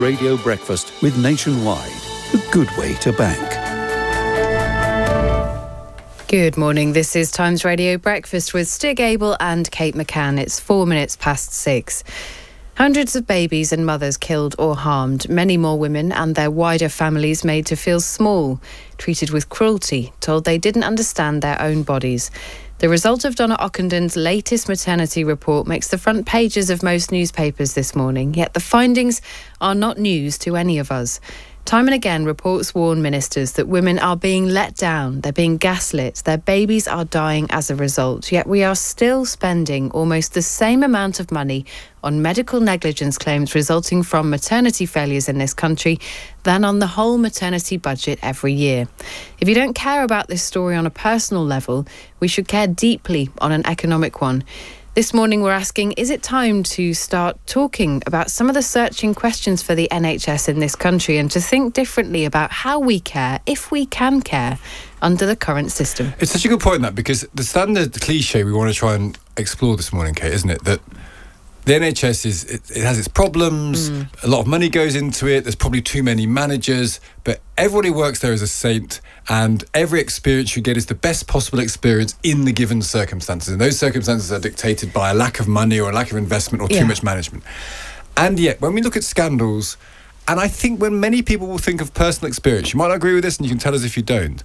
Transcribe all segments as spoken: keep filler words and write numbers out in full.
Radio Breakfast with Nationwide, a good way to bank. Good morning, this is Times Radio Breakfast with Stig Abel and Kate McCann. It's four minutes past six. Hundreds of babies and mothers killed or harmed, many more women and their wider families made to feel small, treated with cruelty, told they didn't understand their own bodies. The result of Donna Ockenden's latest maternity report makes the front pages of most newspapers this morning, yet the findings are not news to any of us. Time and again, reports warn ministers that women are being let down, they're being gaslit, their babies are dying as a result, yet we are still spending almost the same amount of money on medical negligence claims resulting from maternity failures in this country than on the whole maternity budget every year. If you don't care about this story on a personal level, we should care deeply on an economic one. This morning we're asking, is it time to start talking about some of the searching questions for the N H S in this country and to think differently about how we care, if we can care, under the current system? It's such a good point, that, because the standard cliche we want to try and explore this morning, Kate, isn't it, that the N H S is it, it has its problems, mm. a lot of money goes into it, there's probably too many managers, but everybody works there as a saint, and every experience you get is the best possible experience in the given circumstances. And those circumstances are dictated by a lack of money or a lack of investment or too yeah. much management. And yet, when we look at scandals, and I think when many people will think of personal experience, you might not agree with this and you can tell us if you don't,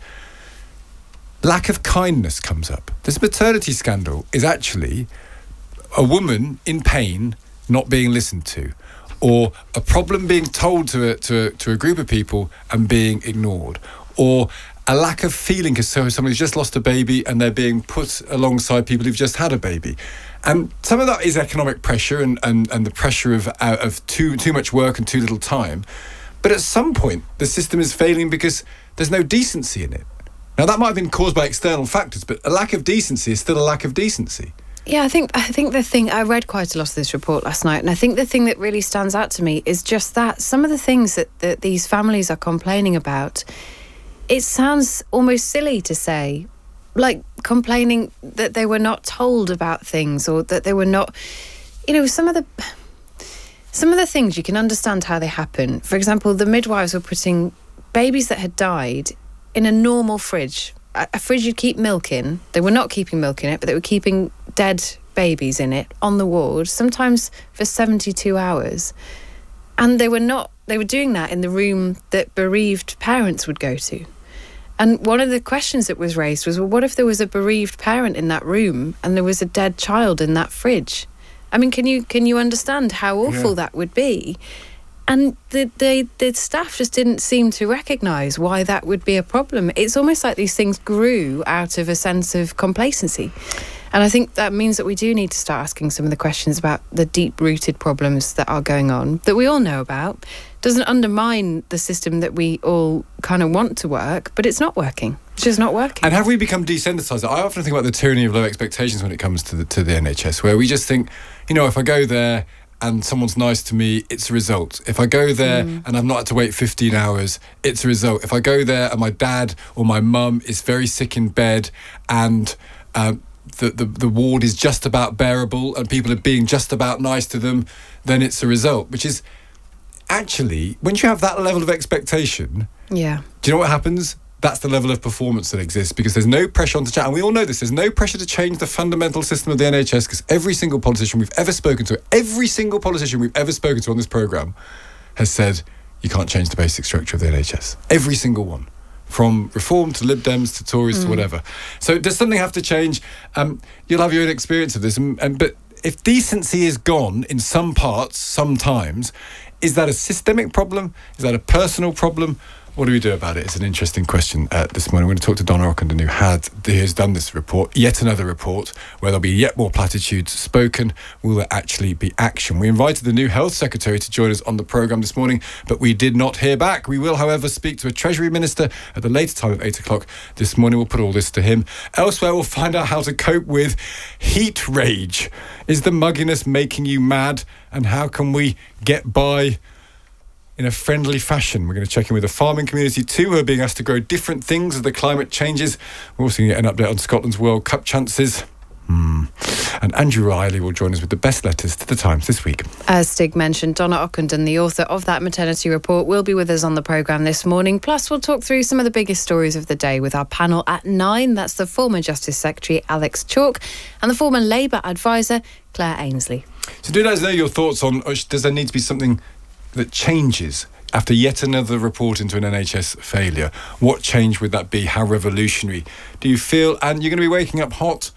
lack of kindness comes up. This maternity scandal is actually a woman in pain not being listened to, or a problem being told to a, to a, to a group of people and being ignored, or a lack of feeling because so somebody's just lost a baby and they're being put alongside people who've just had a baby. And some of that is economic pressure and, and, and the pressure of, uh, of too, too much work and too little time. But at some point, the system is failing because there's no decency in it. Now, that might have been caused by external factors, but a lack of decency is still a lack of decency. Yeah, I think I think the thing, I read quite a lot of this report last night, and I think the thing that really stands out to me is just that some of the things that, that these families are complaining about, it sounds almost silly to say, like complaining that they were not told about things, or that they were not, you know, some of the some of the things you can understand how they happen. For example, the midwives were putting babies that had died in a normal fridge. A fridge you'd keep milk in. They were not keeping milk in it, but they were keeping dead babies in it on the ward, sometimes for seventy-two hours. And they were not, they were doing that in the room that bereaved parents would go to. And one of the questions that was raised was, well, what if there was a bereaved parent in that room and there was a dead child in that fridge? I mean, can you can you understand how awful yeah. that would be? And the, the the staff just didn't seem to recognise why that would be a problem. It's almost like these things grew out of a sense of complacency. And I think that means that we do need to start asking some of the questions about the deep-rooted problems that are going on, that we all know about. Doesn't undermine the system that we all kind of want to work, but it's not working. It's just not working. And have we become desensitised? I often think about the tyranny of low expectations when it comes to the, to the N H S, where we just think, you know, if I go there and someone's nice to me, it's a result. If I go there mm. and I've not had to wait fifteen hours, it's a result. If I go there and my dad or my mum is very sick in bed and um, the, the, the ward is just about bearable and people are being just about nice to them, then it's a result. Which is actually, when you have that level of expectation, yeah. do you know what happens? That's the level of performance that exists, because there's no pressure on to change. And we all know this. There's no pressure to change the fundamental system of the N H S, because every single politician we've ever spoken to, every single politician we've ever spoken to on this programme has said, you can't change the basic structure of the N H S. Every single one. From Reform to Lib Dems to Tories mm. to whatever. So does something have to change? Um, you'll have your own experience of this. And, and, but if decency is gone in some parts, sometimes, is that a systemic problem? Is that a personal problem? What do we do about it? It's an interesting question uh, this morning. We're going to talk to Donna Ockenden, who had, who has done this report, yet another report, where there'll be yet more platitudes spoken. Will there actually be action? We invited the new Health Secretary to join us on the programme this morning, but we did not hear back. We will, however, speak to a Treasury Minister at the later time of eight o'clock this morning. We'll put all this to him. Elsewhere, we'll find out how to cope with heat rage. Is the mugginess making you mad? And how can we get by in a friendly fashion? We're going to check in with the farming community too, who are being asked to grow different things as the climate changes. We're also going to get an update on Scotland's World Cup chances. Mm. And Andrew Riley will join us with the best letters to the Times this week. As Stig mentioned, Donna Ockenden, the author of that maternity report, will be with us on the programme this morning. Plus, we'll talk through some of the biggest stories of the day with our panel at nine. That's the former Justice Secretary, Alex Chalk, and the former Labour advisor, Claire Ainsley. So do let us know your thoughts on, does there need to be something that changes after yet another report into an N H S failure? What change would that be? How revolutionary do you feel? And you're going to be waking up hot.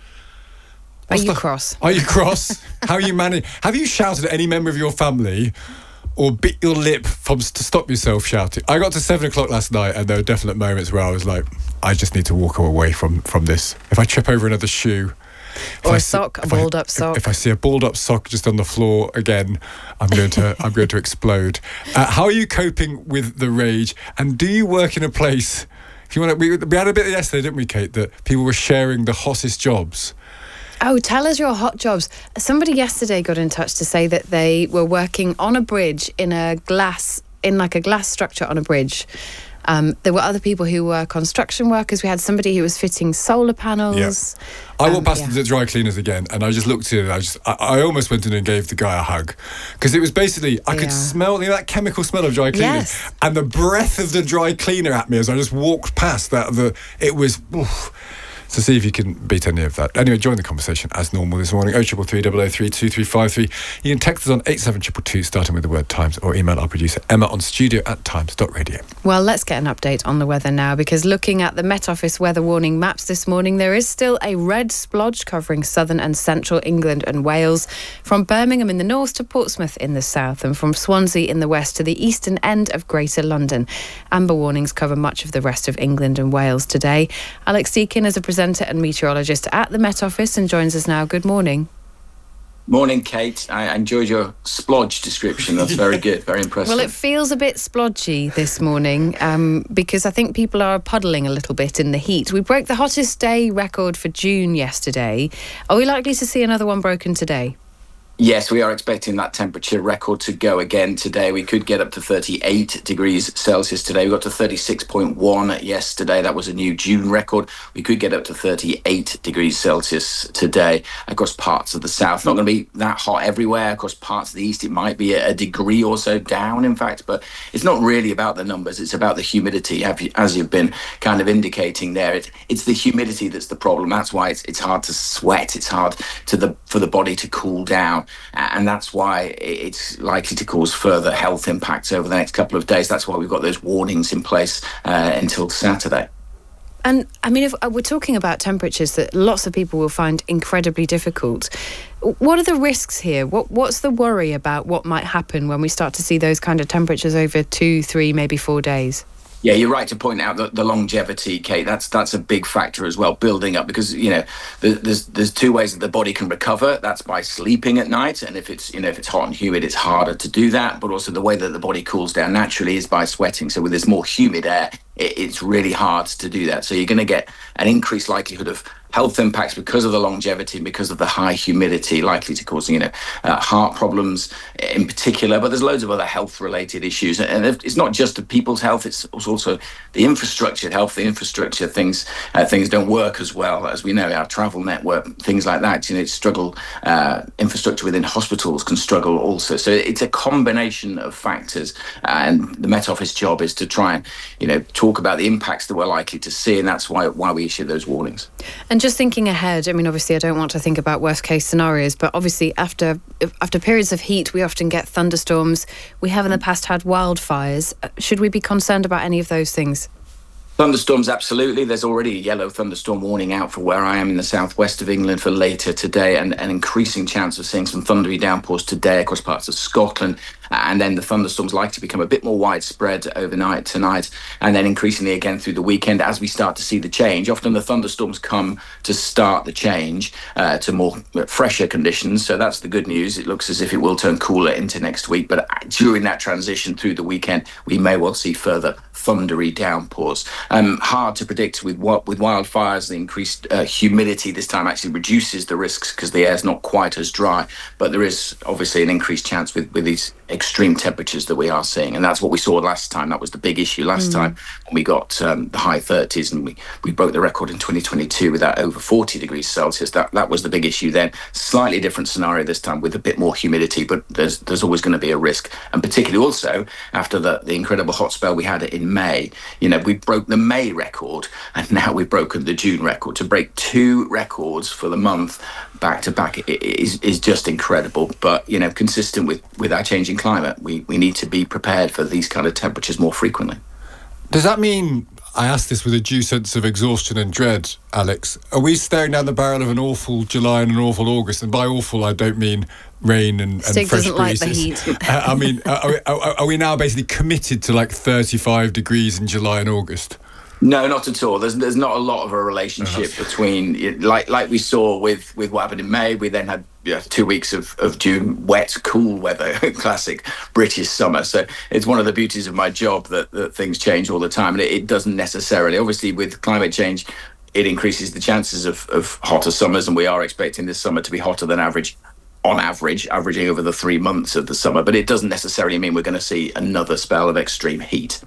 What's are you the, cross? Are you cross? How are you manage? Have you shouted at any member of your family or bit your lip from to stop yourself shouting? I got to seven o'clock last night and there were definite moments where I was like, I just need to walk away from, from this. If I trip over another shoe... Or I a see, sock, a balled I, up sock. If, if I see a balled up sock just on the floor again, I'm going to I'm going to explode. Uh, how are you coping with the rage? And do you work in a place? If you want to, we, we had a bit yesterday, didn't we, Kate? That people were sharing the hottest jobs. Oh, tell us your hot jobs. Somebody yesterday got in touch to say that they were working on a bridge in a glass, in like a glass structure on a bridge. Um, there were other people who were construction workers. We had somebody who was fitting solar panels. Yeah. I um, walked past yeah. the dry cleaners again, and I just looked in, and I just, I, I almost went in and gave the guy a hugh, because it was basically, I yeah. could smell, you know, that chemical smell of dry cleaners, yes. and the breath of the dry cleaner at me as I just walked past that. The it was. Oof. So see if you can beat any of that. Anyway, join the conversation as normal this morning. oh triple three, double oh three, two three five three. You can text us on eight seven two two two, starting with the word Times, or email our producer Emma on studio at times dot radio. Well, let's get an update on the weather now, because looking at the Met Office weather warning maps this morning, there is still a red splodge covering southern and central England and Wales, from Birmingham in the north to Portsmouth in the south, and from Swansea in the west to the eastern end of Greater London. Amber warnings cover much of the rest of England and Wales today. Alex Deakin is a presenter and meteorologist at the Met Office and joins us now. Good morning. Morning, Kate. I enjoyed your splodge description. That's very good, very impressive. Well, it feels a bit splodgy this morning um, because I think people are puddling a little bit in the heat. We broke the hottest day record for June yesterday. Are we likely to see another one broken today? Yes, we are expecting that temperature record to go again today. We could get up to thirty-eight degrees Celsius today. We got to thirty-six point one yesterday. That was a new June record. We could get up to thirty-eight degrees Celsius today across parts of the south. Not going to be that hot everywhere. Across parts of the east, it might be a degree or so down, in fact. But it's not really about the numbers. It's about the humidity, as you've been kind of indicating there. It, it's the humidity that's the problem. That's why it's, it's hard to sweat. It's hard to the for the body to cool down. And that's why it's likely to cause further health impacts over the next couple of days. That's why we've got those warnings in place uh, until Saturday. And I mean, if we're talking about temperatures that lots of people will find incredibly difficult, what are the risks here? What What's the worry about what might happen when we start to see those kind of temperatures over two, three, maybe four days? Yeah, you're right to point out that the longevity, Kate, that's that's a big factor as well, building up, because, you know, there's there's two ways that the body can recover. That's by sleeping at night, and if it's, you know, if it's hot and humid, it's harder to do that. But also the way that the body cools down naturally is by sweating. So with this more humid air, it, it's really hard to do that. So you're going to get an increased likelihood of health impacts because of the longevity and because of the high humidity, likely to cause, you know, uh, heart problems in particular. But there's loads of other health-related issues. And it's not just the people's health, it's also the infrastructure health. The infrastructure, things uh, things don't work as well. As we know, our travel network, things like that, you know, struggle. Uh, infrastructure within hospitals can struggle also. So it's a combination of factors. And the Met Office job is to try and, you know, talk about the impacts that we're likely to see. And that's why, why we issue those warnings. And just thinking ahead, I mean, obviously I don't want to think about worst case scenarios, but obviously after after periods of heat, we often get thunderstorms. We have in the past had wildfires. Should we be concerned about any of those things? Thunderstorms, absolutely. There's already a yellow thunderstorm warning out for where I am in the southwest of England for later today, and an increasing chance of seeing some thundery downpours today across parts of Scotland. And then the thunderstorms likely to become a bit more widespread overnight tonight, and then increasingly again through the weekend as we start to see the change. Often the thunderstorms come to start the change uh, to more fresher conditions. So that's the good news. It looks as if it will turn cooler into next week. But during that transition through the weekend, we may well see further thundery downpours. Um, hard to predict with what with wildfires. The increased uh, humidity this time actually reduces the risks because the air's not quite as dry. But there is obviously an increased chance with, with these extreme temperatures that we are seeing. And that's what we saw last time. That was the big issue last mm. time when we got um, the high thirties, and we, we broke the record in twenty twenty-two with that over forty degrees Celsius. That that was the big issue then. Slightly different scenario this time with a bit more humidity, but there's there's always going to be a risk. And particularly also after the, the incredible hot spell we had in May, you know, we broke the May record, and now we've broken the June record. To break two records for the month back to back is is just incredible. But, you know, consistent with, with our changing climate, we, we need to be prepared for these kind of temperatures more frequently. Does that mean, I asked this with a due sense of exhaustion and dread, Alex, are we staring down the barrel of an awful July and an awful August? And by awful, I don't mean rain and, and Stig fresh doesn't like breezes. the heat. uh, I mean, are we, are, are we now basically committed to like thirty-five degrees in July and August? No, not at all. There's there's not a lot of a relationship uh-huh. between, like like we saw with, with what happened in May. We then had you know, two weeks of, of June, wet, cool weather, classic British summer. So it's one of the beauties of my job that, that things change all the time. And it, it doesn't necessarily, obviously with climate change, it increases the chances of, of hotter summers. And we are expecting this summer to be hotter than average, on average, averaging over the three months of the summer. But it doesn't necessarily mean we're going to see another spell of extreme heat.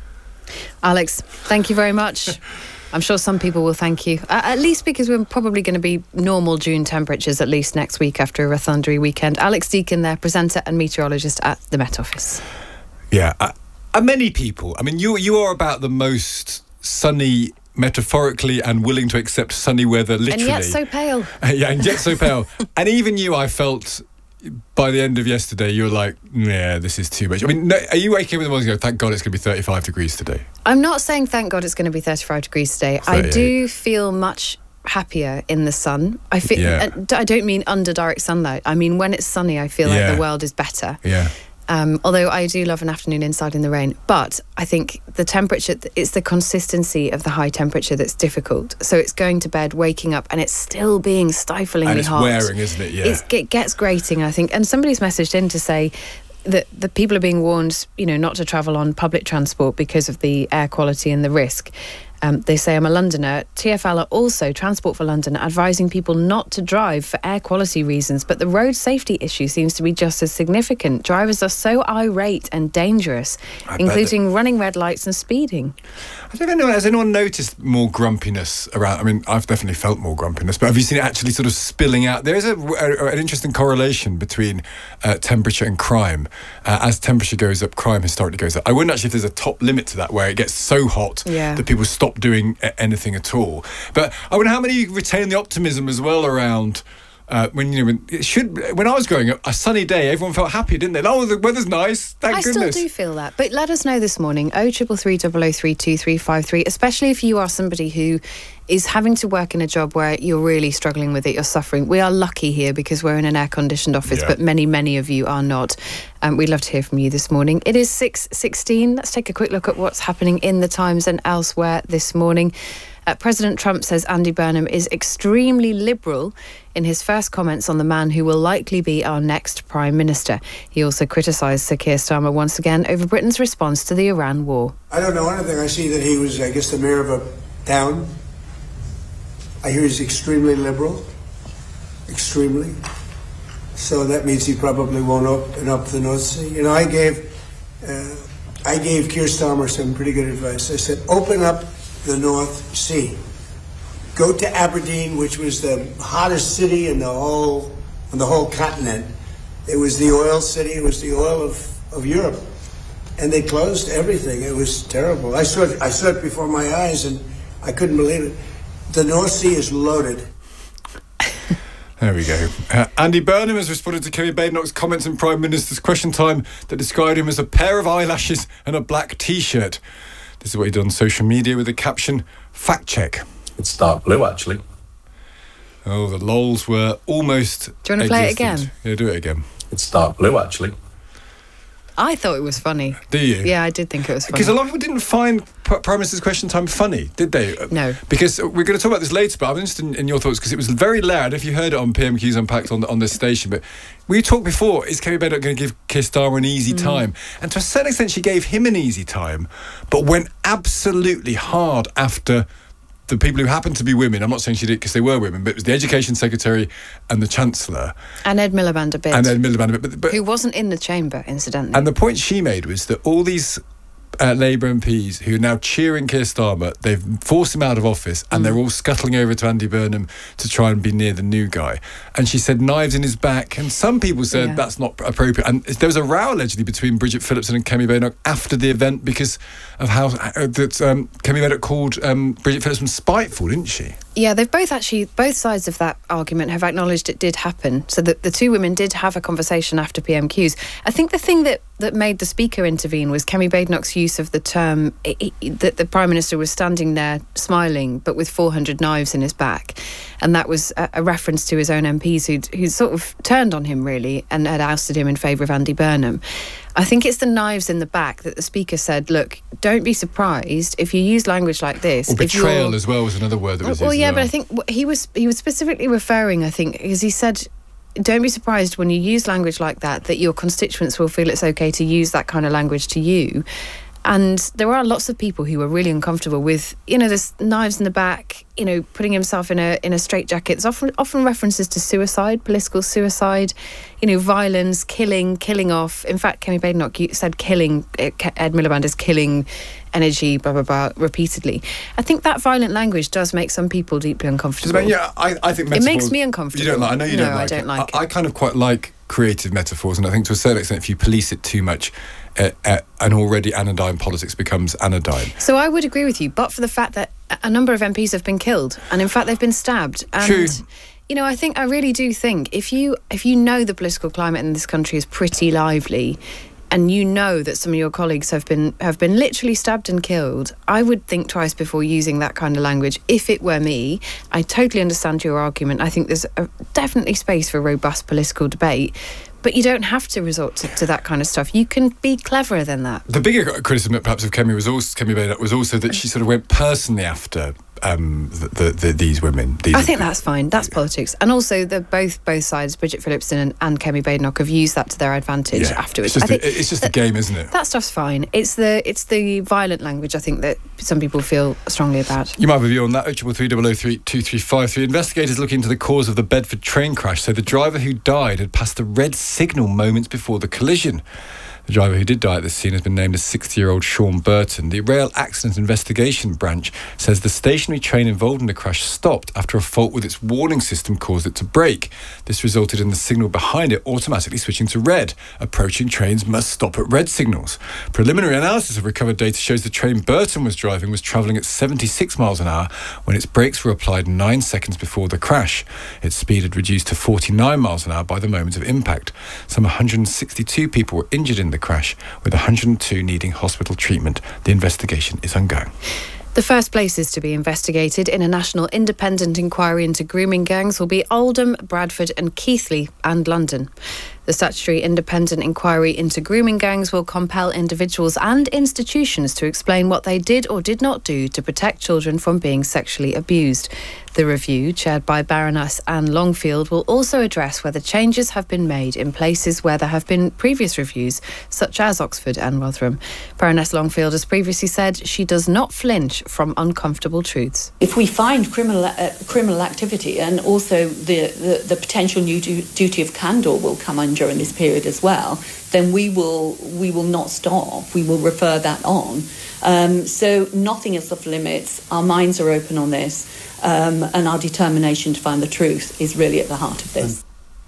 Alex, thank you very much. I'm sure some people will thank you, uh, at least because we're probably going to be normal June temperatures at least next week after a thundery weekend. Alex Deakin there, presenter and meteorologist at the Met Office. Yeah, uh, and many people, I mean, you you are about the most sunny, metaphorically, and willing to accept sunny weather, literally. And yet so pale. Uh, yeah, and yet so pale. And even you, I felt... by the end of yesterday, you were like, yeah, this is too much. I mean, no, are you waking up in the morning and go, thank God it's going to be thirty-five degrees today? I'm not saying thank God it's going to be thirty-five degrees today. I do feel much happier in the sun. I feel. Yeah. I don't mean under direct sunlight. I mean, when it's sunny, I feel yeah. like the world is better. Yeah. Um, although I do love an afternoon inside in the rain. But I think the temperature, it's the consistency of the high temperature that's difficult. So it's going to bed, waking up, and it's still being stiflingly and it's hot. wearing, isn't it? Yeah. It's, it gets grating, I think. And somebody's messaged in to say that the people are being warned, you know, not to travel on public transport because of the air quality and the risk. Um, they say, I'm a Londoner. T F L are also, Transport for London, advising people not to drive for air quality reasons. But the road safety issue seems to be just as significant. Drivers are so irate and dangerous, I including running red lights and speeding. I don't know, has anyone noticed more grumpiness around? I mean, I've definitely felt more grumpiness, but have you seen it actually sort of spilling out? There is a, a, an interesting correlation between uh, temperature and crime. Uh, as temperature goes up, crime historically goes up. I wouldn't actually if there's a top limit to that, where it gets so hot yeah. that people stop doing anything at all. But I wonder how many retain the optimism as well around uh, when you know when it should. When I was growing up, a sunny day, everyone felt happy, didn't they? Oh, the weather's nice. Thank I goodness. I still do feel that. But let us know this morning. Oh triple three double oh three two three five three. Especially if you are somebody who is having to work in a job where you're really struggling with it, you're suffering. We are lucky here because we're in an air-conditioned office, yeah. but many, many of you are not. Um, we'd love to hear from you this morning. It is six sixteen. Let's take a quick look at what's happening in the Times and elsewhere this morning. Uh, President Trump says Andy Burnham is extremely liberal in his first comments on the man who will likely be our next Prime Minister. He also criticised Sir Keir Starmer once again over Britain's response to the Iran war. I don't know anything. I see that he was, I guess, the mayor of a town. I hear he's extremely liberal, extremely. So that means he probably won't open up the North Sea. You know, I gave, uh, I gave Keir Starmer some pretty good advice. I said, open up the North Sea. Go to Aberdeen, which was the hottest city in the whole, on the whole continent. It was the oil city. It was the oil of, of Europe, and they closed everything. It was terrible. I saw it. I saw it before my eyes, and I couldn't believe it. The North Sea is loaded. There we go. Uh, Andy Burnham has responded to Kemi Badenoch's comments in Prime Minister's Question Time that described him as a pair of eyelashes and a black T-shirt. This is what he did on social media with the caption, fact check. It's dark blue, actually. Oh, the lols were almost Do you want to play it again? Yeah, do it again. It's dark blue, actually. I thought it was funny. Do you? Yeah, I did think it was funny. Because a lot of people didn't find Prime Minister's Question Time funny, did they? No. Because we're going to talk about this later, but I'm interested in, in your thoughts, because it was very loud. If you heard it on P M Qs Unpacked on, on this station, but we talked before, is Kemi Badenoch going to give Keir Starmer an easy mm. time? And to a certain extent, she gave him an easy time, but went absolutely hard after the people who happened to be women, I'm not saying she did because they were women, but it was the Education Secretary and the Chancellor. And Ed Miliband a bit. And Ed Miliband a bit. But, but, who wasn't in the chamber, incidentally. And the point she made was that all these uh, Labour M Ps who are now cheering Keir Starmer, they've forced him out of office and mm. they're all scuttling over to Andy Burnham to try and be near the new guy. And she said knives in his back. And some people said yeah. that's not appropriate. And there was a row allegedly between Bridget Phillipson and Kemi Badenoch after the event because of how uh, that um, Kemi Badenoch called um, Bridget Phillipson spiteful, didn't she? Yeah, they've both actually, both sides of that argument have acknowledged it did happen. So that the two women did have a conversation after P M Qs. I think the thing that, that made the Speaker intervene was Kemi Badenoch's use of the term that the Prime Minister was standing there smiling, but with four hundred knives in his back. And that was a, a reference to his own M Ps who'd, who'd sort of turned on him, really, and had ousted him in favour of Andy Burnham. I think it's the knives in the back that the Speaker said, look, don't be surprised if you use language like this. Or betrayal as well was another word that was well, used. Well, yeah, well. but I think he was he was specifically referring, I think, because he said, don't be surprised when you use language like that, that your constituents will feel it's okay to use that kind of language to you. And there are lots of people who are really uncomfortable with, you know, there's knives in the back, you know, putting himself in a in a straitjacket. It's often often references to suicide, political suicide, you know, violence, killing, killing off. In fact, Kemi Badenoch said killing, Ed Miliband is killing energy, blah, blah, blah, repeatedly. I think that violent language does make some people deeply uncomfortable. About, yeah, I, I think it makes me uncomfortable. You don't like, I know you no, don't like I don't it. like I, it. I kind of quite like creative metaphors, and I think to a certain extent, if you police it too much, uh, uh, an already anodyne politics becomes anodyne. So I would agree with you, but for the fact that a number of M Ps have been killed, and in fact they've been stabbed. And True. You know, I think I really do think if you if you know the political climate in this country is pretty lively, and you know that some of your colleagues have been have been literally stabbed and killed, I would think twice before using that kind of language. If it were me, I totally understand your argument. I think there's a, definitely space for robust political debate. But you don't have to resort to, to that kind of stuff. You can be cleverer than that. The bigger criticism, perhaps, of Kemi was also Kemi Badenoch was also that she sort of went personally after um, the, the, the, these women. These I think that's fine. That's politics. And also, the both both sides, Bridget Phillipson and, and Kemi Badenoch, have used that to their advantage yeah. afterwards. It's just, I think a, it's just a game, isn't it? That stuff's fine. It's the it's the violent language, I think, that some people feel strongly about. You might have a view on that. oh three three, double oh three, two three five three. Investigators look into the cause of the Bedford train crash. So the driver who died had passed the red signal moments before the collision. The driver who did die at the scene has been named as sixty-year-old Sean Burton. The Rail Accident Investigation Branch says the stationary train involved in the crash stopped after a fault with its warning system caused it to brake. This resulted in the signal behind it automatically switching to red. Approaching trains must stop at red signals. Preliminary analysis of recovered data shows the train Burton was driving was travelling at seventy-six miles an hour when its brakes were applied nine seconds before the crash. Its speed had reduced to forty-nine miles an hour by the moment of impact. Some one hundred sixty-two people were injured in the crash, with one hundred two needing hospital treatment. The investigation is ongoing. The first places to be investigated in a national independent inquiry into grooming gangs will be Oldham, Bradford and Keighley and London. The statutory independent inquiry into grooming gangs will compel individuals and institutions to explain what they did or did not do to protect children from being sexually abused. The review, chaired by Baroness Anne Longfield, will also address whether changes have been made in places where there have been previous reviews, such as Oxford and Rotherham. Baroness Longfield has previously said she does not flinch from uncomfortable truths. If we find criminal uh, criminal activity, and also the, the, the potential new du- duty of candour will come on during this period as well, then we will we will not stop. We will refer that on. Um, so nothing is off limits. Our minds are open on this, um, and our determination to find the truth is really at the heart of this.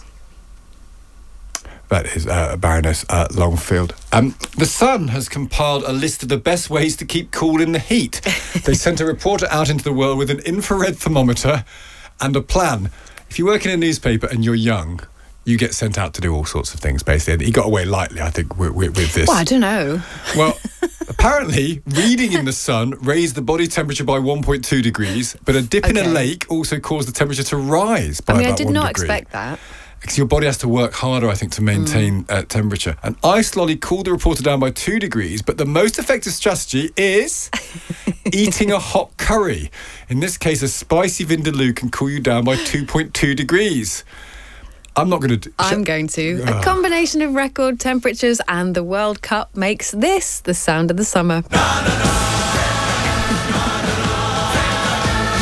That is uh, Baroness uh, Longfield. Um, the Sun has compiled a list of the best ways to keep cool in the heat. They sent a reporter out into the world with an infrared thermometer and a plan. If you work in a newspaper and you're young, you get sent out to do all sorts of things, basically. He got away lightly, I think, with, with, with this. Well, I don't know. Well, apparently, reading in the sun raised the body temperature by one point two degrees, but a dip okay. in a lake also caused the temperature to rise by I mean, about I did one not degree. expect that. Because your body has to work harder, I think, to maintain mm. uh, temperature. And Ice Lolly cooled the reporter down by two degrees, but the most effective strategy is eating a hot curry. In this case, a spicy vindaloo can cool you down by two point two degrees. I'm not going to do... I'm going to. Ugh. A combination of record temperatures and the World Cup makes this the sound of the summer.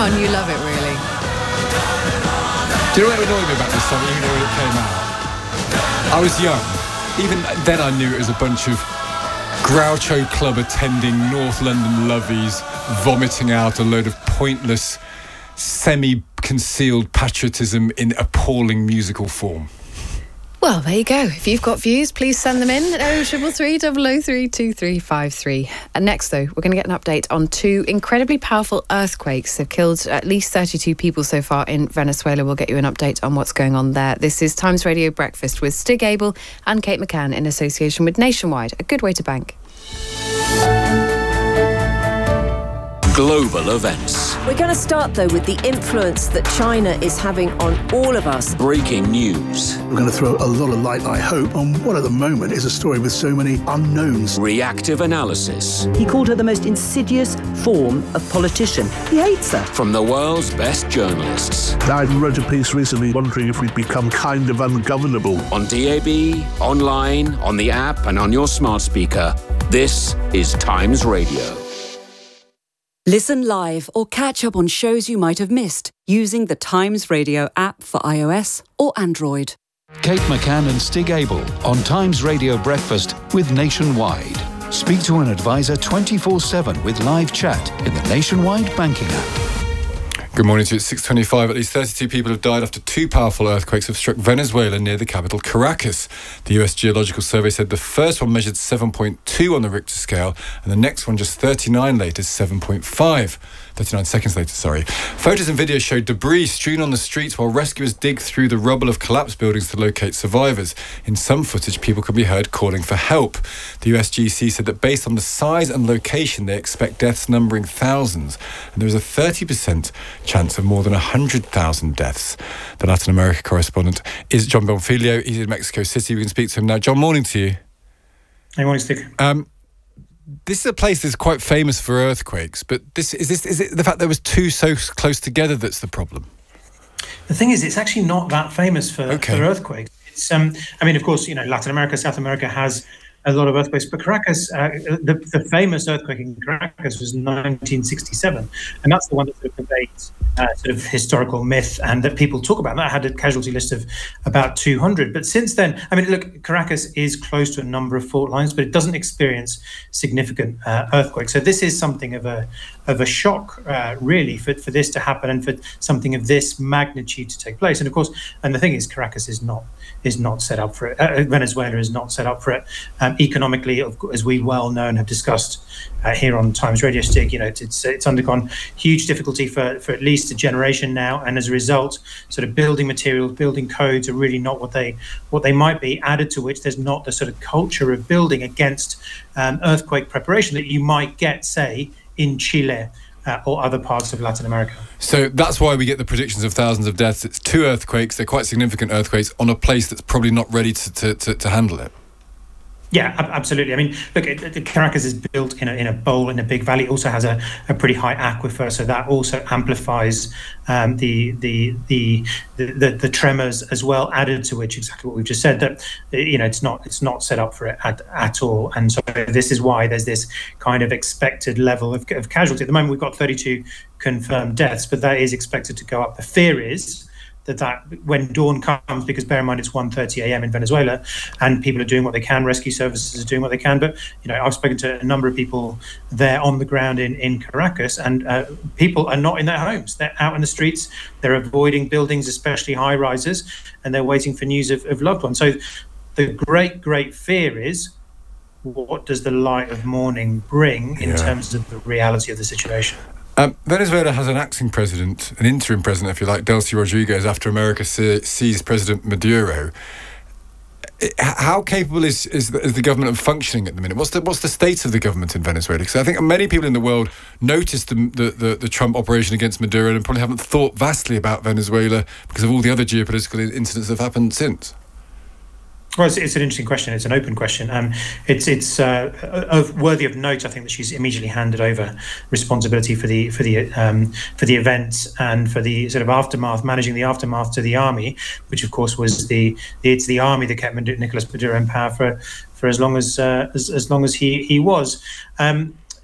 on, you love it, really. Do you know what annoyed me about this song, even though it came out? I was young. Even then I knew it was a bunch of Groucho Club attending North London lovies vomiting out a load of pointless, semi-concealed patriotism in appalling musical form. Well, there you go. If you've got views, please send them in at oh three three, double oh three, two three five three. And next, though, we're going to get an update on two incredibly powerful earthquakes. They've killed at least thirty-two people so far in Venezuela. We'll get you an update on what's going on there. This is Times Radio Breakfast with Stig Abel and Kate McCann in association with Nationwide, a good way to bank. Global events. We're going to start, though, with the influence that China is having on all of us. Breaking news. We're going to throw a lot of light, I hope, on what at the moment is a story with so many unknowns. Reactive analysis. He called her the most insidious form of politician. He hates her. From the world's best journalists. I wrote a piece recently wondering if we'd become kind of ungovernable. On D A B, online, on the app, and on your smart speaker. This is Times Radio. Listen live or catch up on shows you might have missed using the Times Radio app for iOS or Android. Kate McCann and Stig Abel on Times Radio Breakfast with Nationwide. Speak to an advisor twenty-four seven with live chat in the Nationwide banking app. Good morning to you. It's six twenty-five. At least thirty-two people have died after two powerful earthquakes have struck Venezuela near the capital, Caracas. The U S Geological Survey said the first one measured seven point two on the Richter scale, and the next one just thirty-nine later, seven point five. thirty-nine seconds later, sorry. Photos and videos showed debris strewn on the streets while rescuers dig through the rubble of collapsed buildings to locate survivors. In some footage, people could be heard calling for help. The U S G C said that based on the size and location, they expect deaths numbering thousands, and there is a thirty percent chance of more than one hundred thousand deaths. The Latin America correspondent is John Bonfilio. He's in Mexico City. We can speak to him now. John, morning to you. Hey, morning, Stig. Um, This is a place that's quite famous for earthquakes, but this is this is it the fact there was two so close together that's the problem? The thing is, it's actually not that famous for, okay. for earthquakes. It's um, I mean, of course, you know, Latin America, South America has a lot of earthquakes, but Caracas, uh, the, the famous earthquake in Caracas was nineteen sixty-seven, and that's the one that sort of pervades uh, sort of historical myth and that people talk about. That had a casualty list of about two hundred. But since then, I mean, look, Caracas is close to a number of fault lines, but it doesn't experience significant uh, earthquakes. So this is something of a of a shock, uh, really, for, for this to happen and for something of this magnitude to take place. And of course, and the thing is, Caracas is not is not set up for it. Uh, Venezuela is not set up for it. Um, economically, as we well know and have discussed uh, here on Times Radio, Stig, you know, it's, it's it's undergone huge difficulty for, for at least a generation now, and as a result, sort of building materials, building codes are really not what they what they might be. Added to which, there's not the sort of culture of building against um, earthquake preparation that you might get, say, in Chile uh, or other parts of Latin America. So that's why we get the predictions of thousands of deaths. It's two earthquakes, they're quite significant earthquakes, on a place that's probably not ready to, to, to, to handle it. Yeah, absolutely. I mean, look, it, it, Caracas is built in a, in a bowl in a big valley. It also has a, a pretty high aquifer, so that also amplifies um, the, the, the the the tremors as well. Added to which, exactly what we've just said, that you know it's not it's not set up for it at, at all. And so this is why there's this kind of expected level of, of casualty. At the moment, we've got thirty-two confirmed deaths, but that is expected to go up. The fear is that that when dawn comes, because bear in mind it's one thirty a.m. in Venezuela and people are doing what they can, rescue services are doing what they can, but you know, I've spoken to a number of people there on the ground in, in Caracas, and uh, people are not in their homes. They're out in the streets, they're avoiding buildings, especially high rises, and they're waiting for news of, of loved ones. So the great, great fear is, what does the light of morning bring in yeah. terms of the reality of the situation? Um, Venezuela has an acting president, an interim president, if you like, Delcy Rodriguez, after America se- seized President Maduro. How capable is, is, the, is the government of functioning at the minute? What's the what's the state of the government in Venezuela? Because I think many people in the world noticed the, the, the, the Trump operation against Maduro and probably haven't thought vastly about Venezuela because of all the other geopolitical incidents that have happened since. Well, it's, it's an interesting question. It's an open question. Um, it's it's uh, of, worthy of note. I think that she's immediately handed over responsibility for the for the um, for the events and for the sort of aftermath, managing the aftermath to the army, which of course was the it's the army that kept Nicolas Maduro in power for for as long as uh, as, as long as he he was. Um,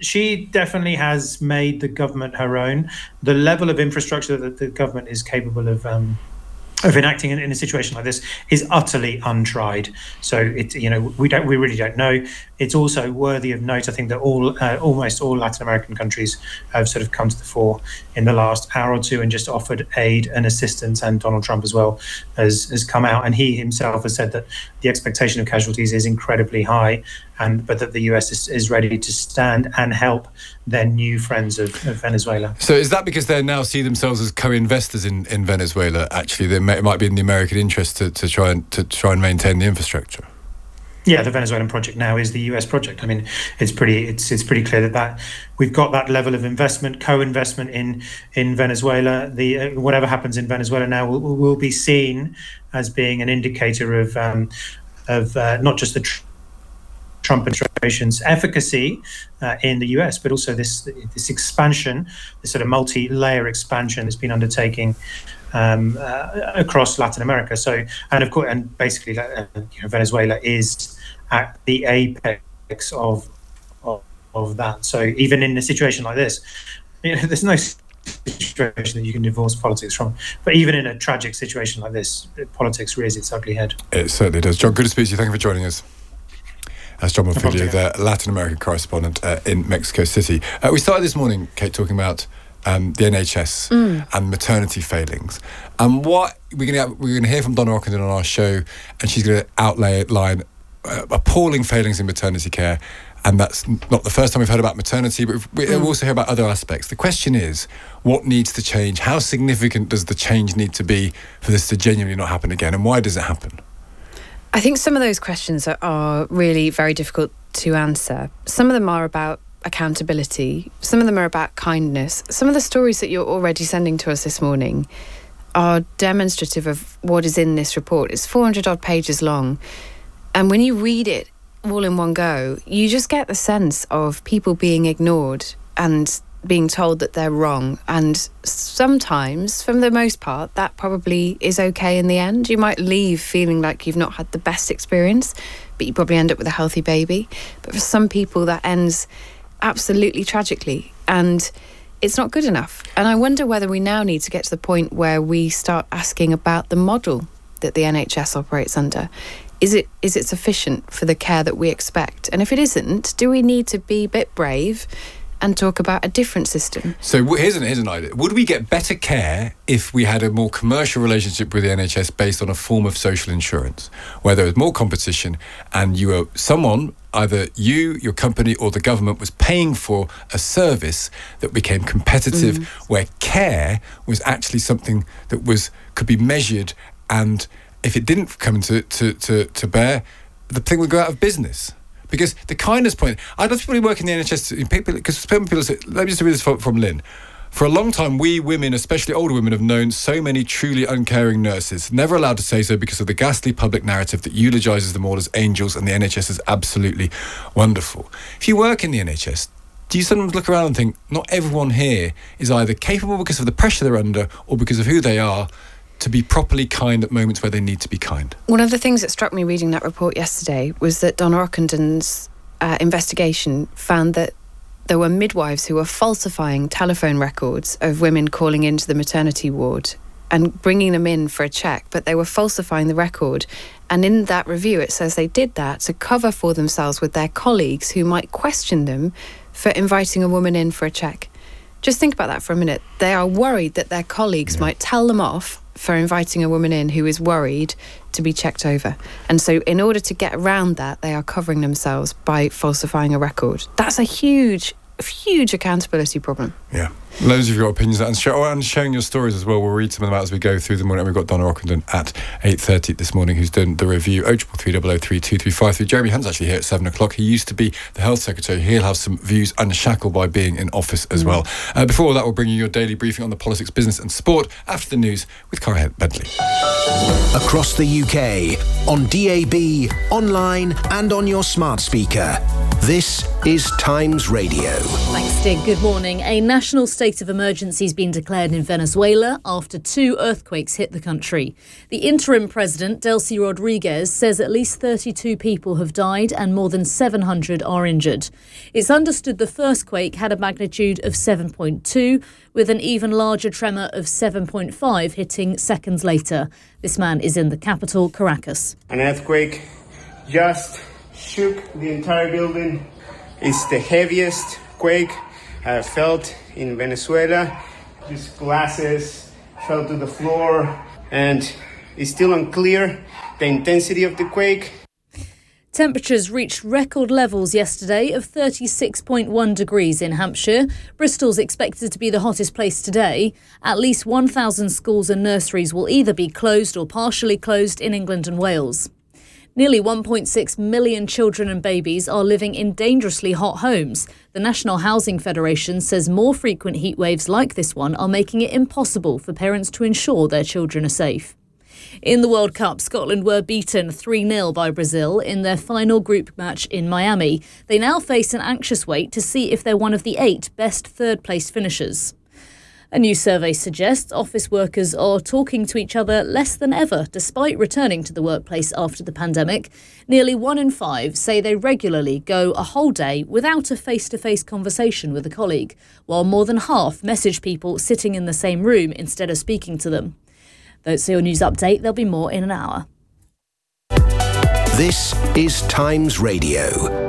she definitely has made the government her own. The level of infrastructure that the government is capable of um, of enacting in, in a situation like this is utterly untried. So it, you know, we don't, we really don't know. It's also worthy of note, I think, that all, uh, almost all Latin American countries have sort of come to the fore in the last hour or two and just offered aid and assistance. And Donald Trump as well has has come out, and he himself has said that the expectation of casualties is incredibly high, and but that the U S is, is ready to stand and help their new friends of, of Venezuela. So is that because they now see themselves as co-investors in, in Venezuela? Actually, they may, it might be in the American interest to, to try and to try and maintain the infrastructure. Yeah, the Venezuelan project now is the U S project. I mean, it's pretty it's it's pretty clear that, that we've got that level of investment, co-investment in in Venezuela. The uh, whatever happens in Venezuela now will, will be seen as being an indicator of um, of uh, not just the tr- Trump administration's efficacy uh, in the U S, but also this this expansion, this sort of multi-layer expansion that's been undertaking um, uh, across Latin America. So, and of course, and basically, uh, you know, Venezuela is at the apex of, of of that. So, even in a situation like this, you know, there's no situation that you can divorce politics from. But even in a tragic situation like this, politics rears its ugly head. It certainly does. John, good to speak to you. Thank you for joining us. That's John Monfiglio, the Latin American correspondent uh, in Mexico City. Uh, we started this morning, Kate, talking about um, the N H S mm. and maternity failings. And what we're going to we're going to hear from Donna Ockenden on our show, and she's going to outline uh, appalling failings in maternity care. And that's not the first time we've heard about maternity, but we mm. also hear about other aspects. The question is, what needs to change? How significant does the change need to be for this to genuinely not happen again? And why does it happen? I think some of those questions are, are really very difficult to answer. Some of them are about accountability. Some of them are about kindness. Some of the stories that you're already sending to us this morning are demonstrative of what is in this report. It's four hundred odd pages long. And when you read it all in one go, you just get the sense of people being ignored and being told that they're wrong. And sometimes, for the most part, that probably is okay in the end. You might leave feeling like you've not had the best experience, but you probably end up with a healthy baby. But for some people, that ends absolutely tragically, and it's not good enough. And I wonder whether we now need to get to the point where we start asking about the model that the N H S operates under. Is it is it sufficient for the care that we expect? And if it isn't, do we need to be a bit brave and talk about a different system? So here's an, here's an idea. Would we get better care if we had a more commercial relationship with the N H S based on a form of social insurance, where there was more competition and you were someone, either you, your company or the government, was paying for a service that became competitive, mm. where care was actually something that was could be measured, and if it didn't come to, to, to, to bear, the thing would go out of business. Because the kindness point, I'd love people who work in the N H S, because people say, let me just read this from, from Lynn. For a long time, we women, especially older women, have known so many truly uncaring nurses, never allowed to say so because of the ghastly public narrative that eulogises them all as angels, and the N H S is absolutely wonderful. If you work in the N H S, do you sometimes look around and think, not everyone here is either capable because of the pressure they're under or because of who they are to be properly kind at moments where they need to be kind? One of the things that struck me reading that report yesterday was that Donna Ockenden's uh, investigation found that there were midwives who were falsifying telephone records of women calling into the maternity ward and bringing them in for a check, but they were falsifying the record. And in that review, it says they did that to cover for themselves with their colleagues who might question them for inviting a woman in for a check. Just think about that for a minute. They are worried that their colleagues yeah. might tell them off for inviting a woman in who is worried to be checked over. And so in order to get around that, they are covering themselves by falsifying a record. That's a huge, huge accountability problem. Yeah. Loads of your opinions and, show, and sharing your stories as well. We'll read some of them out as we go through them. And we've got Donna Ockenden at eight thirty this morning, who's done the review. oh three three oh oh three two three five three. Jeremy Hunt's actually here at seven o'clock. He used to be the Health Secretary. He'll have some views unshackled by being in office as mm. well. Uh, before all that, we'll bring you your daily briefing on the politics, business and sport after the news with Cara Bentley. Across the U K, on D A B, online and on your smart speaker. This is Times Radio. Thanks, Stig. Good morning. A national state of emergency has been declared in Venezuela after two earthquakes hit the country. The interim president, Delcy Rodriguez, says at least thirty-two people have died and more than seven hundred are injured. It's understood the first quake had a magnitude of seven point two, with an even larger tremor of seven point five hitting seconds later. This man is in the capital, Caracas. An earthquake just shook the entire building. It's the heaviest quake I have felt in Venezuela. These glasses fell to the floor, and it's still unclear the intensity of the quake. Temperatures reached record levels yesterday of thirty-six point one degrees in Hampshire. Bristol's expected to be the hottest place today. At least one thousand schools and nurseries will either be closed or partially closed in England and Wales. Nearly one point six million children and babies are living in dangerously hot homes. The National Housing Federation says more frequent heat waves like this one are making it impossible for parents to ensure their children are safe. In the World Cup, Scotland were beaten three nil by Brazil in their final group match in Miami. They now face an anxious wait to see if they're one of the eight best third-place finishers. A new survey suggests office workers are talking to each other less than ever, despite returning to the workplace after the pandemic. Nearly one in five say they regularly go a whole day without a face-to-face conversation with a colleague, while more than half message people sitting in the same room instead of speaking to them. That's your news update. There'll be more in an hour. This is Times Radio.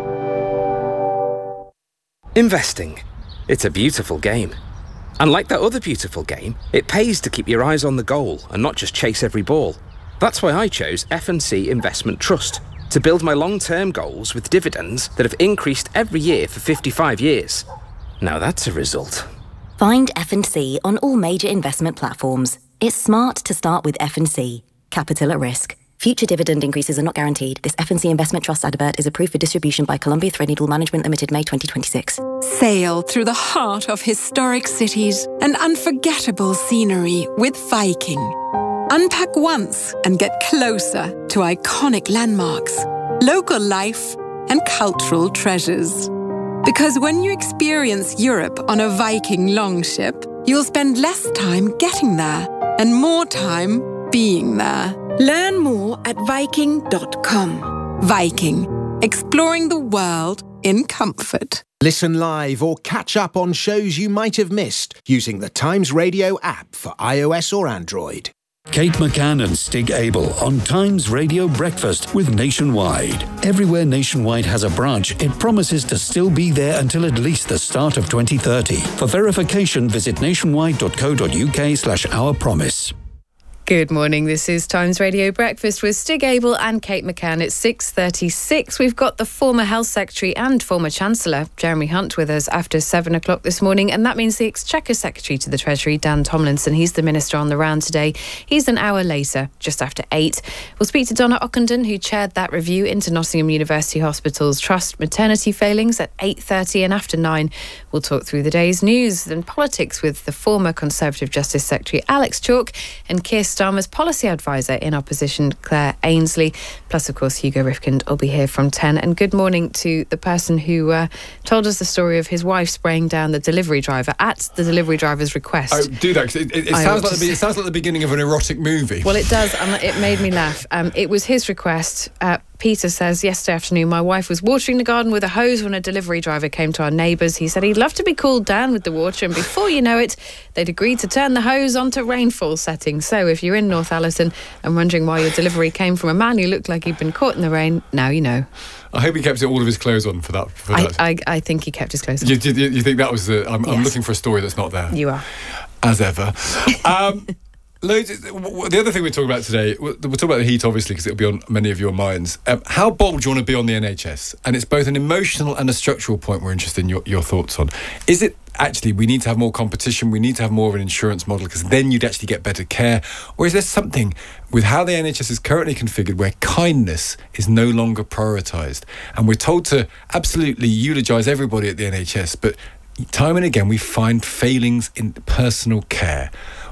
Investing. It's a beautiful game. And like that other beautiful game, it pays to keep your eyes on the goal and not just chase every ball. That's why I chose F and C Investment Trust, to build my long-term goals with dividends that have increased every year for fifty-five years. Now that's a result. Find F and C on all major investment platforms. It's smart to start with F and C. Capital at risk. Future dividend increases are not guaranteed. This F and C Investment Trust advert is approved for distribution by Columbia Threadneedle Management Limited, May twenty twenty-six. Sail through the heart of historic cities and unforgettable scenery with Viking. Unpack once and get closer to iconic landmarks, local life, and cultural treasures. Because when you experience Europe on a Viking longship, you'll spend less time getting there and more time being there. Learn more at Viking dot com. Viking, exploring the world in comfort. Listen live or catch up on shows you might have missed using the Times Radio app for iOS or Android. Kate McCann and Stig Abel on Times Radio Breakfast with Nationwide. Everywhere Nationwide has a branch, it promises to still be there until at least the start of twenty thirty. For verification, visit nationwide dot co dot uk slash our promise. Good morning. This is Times Radio Breakfast with Stig Abel and Kate McCann. It's six thirty-six. We've got the former Health Secretary and former Chancellor, Jeremy Hunt, with us after seven o'clock this morning. And that means the Exchequer Secretary to the Treasury, Dan Tomlinson. He's the Minister on the round today. He's an hour later, just after eight. We'll speak to Donna Ockenden, who chaired that review into Nottingham University Hospital's Trust maternity failings at eight thirty. And after nine, we'll talk through the day's news and politics with the former Conservative Justice Secretary, Alex Chalk, and Keir Starmer's policy advisor in opposition, Claire Ainsley. Plus, of course, Hugo Rifkind will be here from ten. And good morning to the person who uh, told us the story of his wife spraying down the delivery driver at the delivery driver's request. Oh, do that, 'cause it, it, it, sounds like the, it sounds like the beginning of an erotic movie. Well, it does. Um, it made me laugh. Um, it was his request. Uh, Peter says, yesterday afternoon, my wife was watering the garden with a hose when a delivery driver came to our neighbours. He said he'd love to be cooled down with the water, and before you know it, they'd agreed to turn the hose onto rainfall settings. So if you're in North Allerton and wondering why your delivery came from a man who looked like he'd been caught in the rain, now you know. I hope he kept all of his clothes on for that. For I, that. I, I think he kept his clothes on. You, you, you think that was the... I'm, Yes. I'm looking for a story that's not there. You are. As ever. Um, loads, the other thing we're talking about today, we'll, we'll talk about the heat, obviously, because it'll be on many of your minds. Um, how bold do you want to be on the N H S? And it's both an emotional and a structural point we're interested in your, your thoughts on. Is it actually we need to have more competition, we need to have more of an insurance model, because then you'd actually get better care? Or is there something with how the N H S is currently configured where kindness is no longer prioritised? And we're told to absolutely eulogise everybody at the N H S, but time and again we find failings in personal care.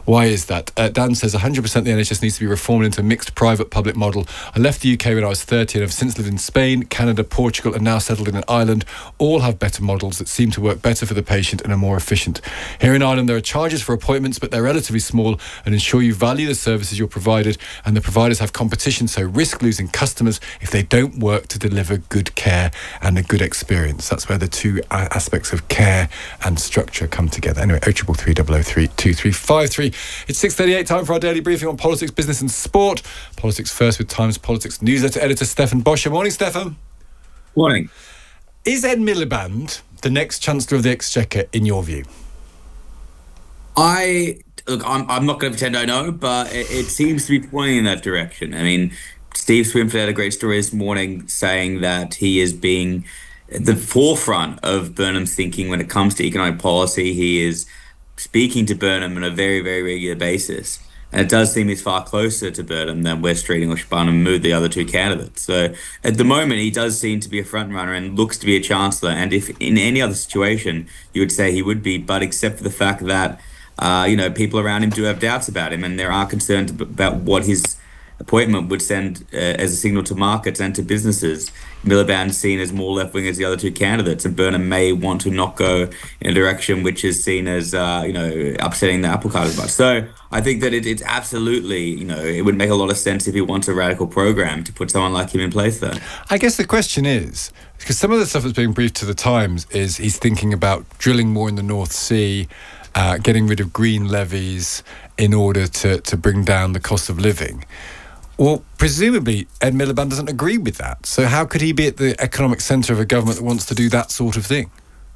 Why is that? Uh, Dan says one hundred percent the N H S needs to be reformed into a mixed private-public model. I left the U K when I was thirty and have since lived in Spain, Canada, Portugal and now settled in Ireland. All have better models that seem to work better for the patient and are more efficient. Here in Ireland there are charges for appointments, but they're relatively small and ensure you value the services you're provided, and the providers have competition, so risk losing customers if they don't work to deliver good care and a good experience. That's where the two aspects of care and structure come together. Anyway, oh triple three double oh three two three five three. It's six thirty-eight, time for our daily briefing on politics, business and sport. Politics first with Times Politics newsletter editor Stefan Boscher. Morning, Stefan. Morning. Is Ed Miliband the next Chancellor of the Exchequer in your view? I look. I'm, I'm not going to pretend I know, but it, it seems to be pointing in that direction. I mean, Steve Swinford had a great story this morning saying that he is being at the forefront of Burnham's thinking when it comes to economic policy. He is speaking to Burnham on a very, very regular basis. And it does seem he's far closer to Burnham than Wes Streeting or Shabana Mahmood, the other two candidates. So at the moment, he does seem to be a front runner and looks to be a chancellor. And if in any other situation, you would say he would be, but except for the fact that, uh, you know, people around him do have doubts about him, and there are concerns about what his appointment would send uh, as a signal to markets and to businesses. Miliband seen as more left-wing as the other two candidates, and Burnham may want to not go in a direction which is seen as, uh, you know, upsetting the apple cart as much. So I think that it, it's absolutely, you know, it would make a lot of sense if he wants a radical program to put someone like him in place there. I guess the question is, because some of the stuff that's being briefed to the Times is he's thinking about drilling more in the North Sea, uh, getting rid of green levies in order to, to bring down the cost of living. Well, presumably Ed Miliband doesn't agree with that. So how could he be at the economic centre of a government that wants to do that sort of thing?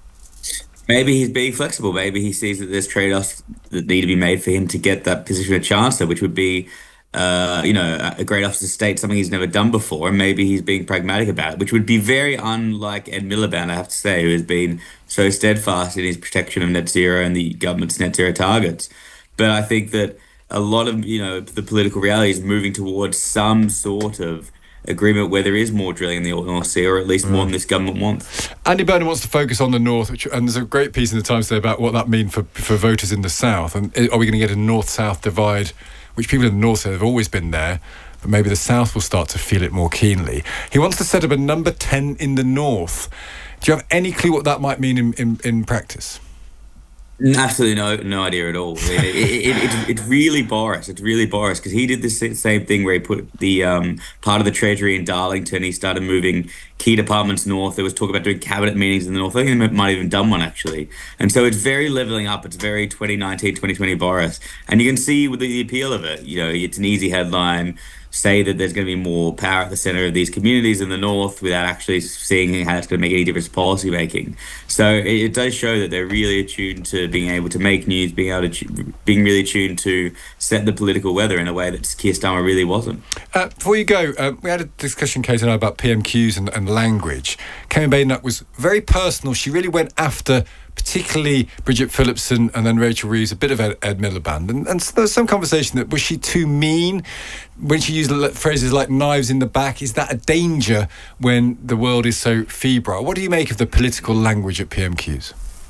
Maybe he's being flexible. Maybe he sees that there's trade-offs that need to be made for him to get that position of chancellor, which would be, uh, you know, a great office of state, something he's never done before. And maybe he's being pragmatic about it, which would be very unlike Ed Miliband, I have to say, who has been so steadfast in his protection of net zero and the government's net zero targets. But I think that a lot of, you know, the political reality is moving towards some sort of agreement where there is more drilling in the North Sea, or at least more than this government wants. Andy Burnham wants to focus on the North, which, and there's a great piece in the Times today about what that means for, for voters in the South. And are we going to get a North-South divide, which people in the North have always been there, but maybe the South will start to feel it more keenly. He wants to set up a number ten in the North. Do you have any clue what that might mean in, in, in practice? Absolutely no no idea at all. It, it, it, it, it's really Boris. It's really Boris, because he did the same thing where he put the um, part of the Treasury in Darlington. He started moving key departments north. There was talk about doing cabinet meetings in the north. I think they might have even done one, actually. And so it's very levelling up. It's very twenty nineteen, twenty twenty Boris. And you can see with the appeal of it. You know, it's an easy headline. Say that there's going to be more power at the centre of these communities in the north without actually seeing how it's going to make any difference to policy making. So it, it does show that they're really attuned to being able to make news, being able to being really attuned to set the political weather in a way that Keir Starmer really wasn't. Uh, before you go, uh, we had a discussion, Kate and I, about P M Qs and, and language. Kemi Badenoch was very personal. She really went after particularly Bridget Phillipson and then Rachel Reeves, a bit of Ed, Ed Miliband. And, and there was some conversation that, was she too mean when she used phrases like knives in the back? Is that a danger when the world is so febrile? What do you make of the political language at P M Qs?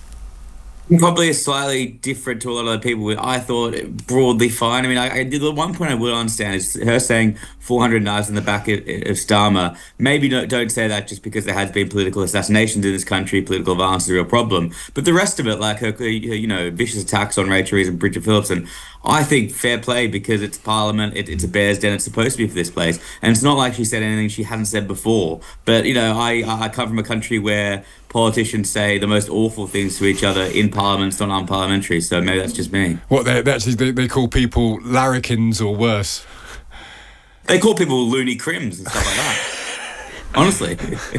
Probably is slightly different to a lot of people. I thought broadly fine. I mean, I, I did the one point I will understand is her saying four hundred knives in the back of, of Starmer. Maybe don't, don't say that just because there has been political assassinations in this country. Political violence is a real problem. But the rest of it, like her, you know, vicious attacks on Rachel Reeves and Bridget Phillipson, I think fair play, because it's Parliament, it, it's a bear's den, it's supposed to be for this place. And it's not like she said anything she hadn't said before. But, you know, I, I come from a country where politicians say the most awful things to each other in Parliament. It's not unparliamentary, so maybe that's just me. What, they, they actually they, they call people larrikins or worse? They call people loony crims and stuff like that. Honestly.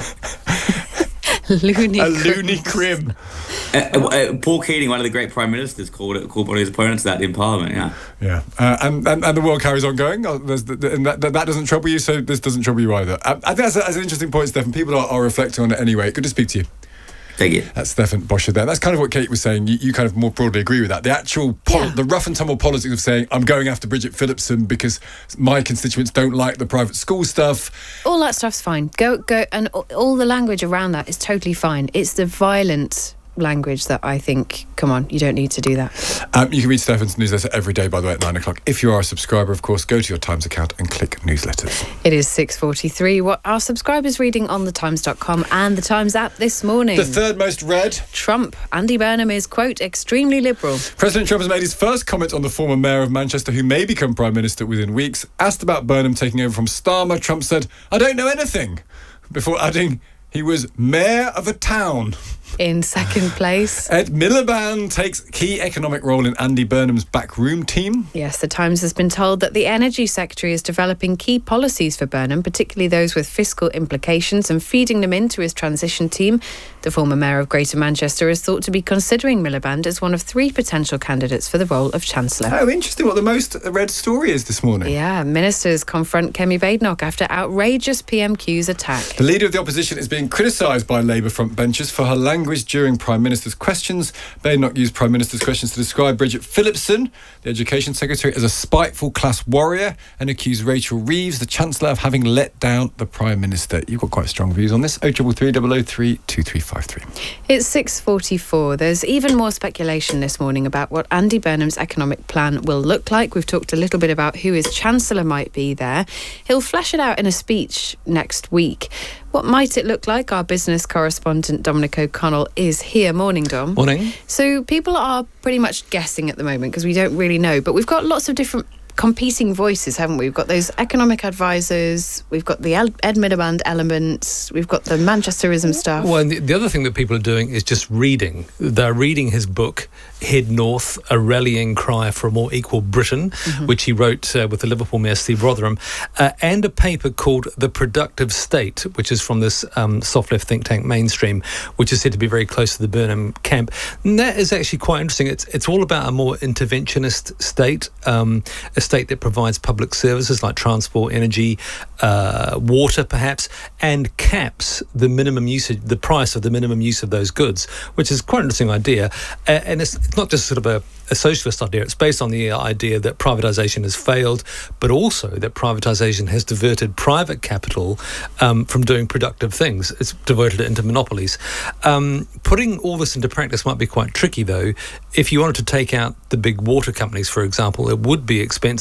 loony A loony crim. Uh, uh, Paul Keating, one of the great prime ministers, called it, called one of his opponents that in Parliament, yeah. Yeah, uh, and, and and the world carries on going. Oh, there's the, the, and that, that doesn't trouble you, so this doesn't trouble you either. I, I think that's, a, that's an interesting point, Stefan. People are, are reflecting on it anyway. Good to speak to you. Thank you. That's Stefan Boscher there. That's kind of what Kate was saying. You, you kind of more broadly agree with that. The actual, poli- yeah. the rough and tumble politics of saying, I'm going after Bridget Phillipson because my constituents don't like the private school stuff. All that stuff's fine. Go, go, and all the language around that is totally fine. It's the violent language that I think, come on, you don't need to do that. Um, you can read Stefan's newsletter every day, by the way, at nine o'clock. If you are a subscriber, of course, go to your Times account and click newsletters. It is six forty-three. What our subscribers reading on the times dot com and the Times app this morning. The third most read. Trump. Andy Burnham is, quote, extremely liberal. President Trump has made his first comment on the former mayor of Manchester, who may become Prime Minister within weeks. Asked about Burnham taking over from Starmer, Trump said, "I don't know anything," before adding he was mayor of a town. In second place, Ed Miliband takes key economic role in Andy Burnham's backroom team. Yes, the Times has been told that the Energy Secretary is developing key policies for Burnham, particularly those with fiscal implications, and feeding them into his transition team. The former mayor of Greater Manchester is thought to be considering Miliband as one of three potential candidates for the role of Chancellor. Oh, interesting what the most read story is this morning. Yeah, ministers confront Kemi Badenoch after outrageous P M Q's attack. The leader of the opposition is being criticised by Labour frontbenchers for her language during Prime Minister's questions. Badenoch used Prime Minister's questions to describe Bridget Phillipson, the Education Secretary, as a spiteful class warrior, and accused Rachel Reeves, the Chancellor, of having let down the Prime Minister. You've got quite strong views on this. oh three three, double oh three, two three five three. It's six forty-four. There's even more speculation this morning about what Andy Burnham's economic plan will look like. We've talked a little bit about who his Chancellor might be there. He'll flesh it out in a speech next week. What might it look like? Our business correspondent Dominic O'Connell is here. Morning, Dom. Morning. So people are pretty much guessing at the moment because we don't really know, but we've got lots of different competing voices, haven't we? We've got those economic advisors, we've got the Ed Miliband elements, we've got the Manchesterism stuff. Well, and the, the other thing that people are doing is just reading. They're reading his book, Head North, A Rallying Cry for a More Equal Britain, mm-hmm. which he wrote uh, with the Liverpool Mayor Steve Rotherham, uh, and a paper called The Productive State, which is from this um, soft-left think tank Mainstream, which is said to be very close to the Burnham camp. And that is actually quite interesting. It's, it's all about a more interventionist state, um, a state that provides public services like transport, energy, uh, water perhaps, and caps the minimum usage, the price of the minimum use of those goods, which is quite an interesting idea. Uh, and it's, it's not just sort of a, a socialist idea. It's based on the idea that privatisation has failed, but also that privatisation has diverted private capital um, from doing productive things. It's diverted it into monopolies. Um, putting all this into practice might be quite tricky, though. If you wanted to take out the big water companies, for example, it would be expensive.